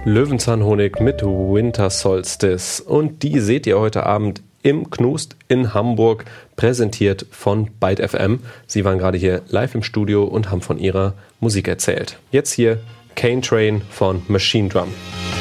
Löwenzahnhonig mit Winter Solstice. Und die seht ihr heute Abend im Knust in Hamburg, präsentiert von Byte FM. Sie waren gerade hier live im Studio und haben von ihrer Musik erzählt. Jetzt hier Cane Train von Machine Drum.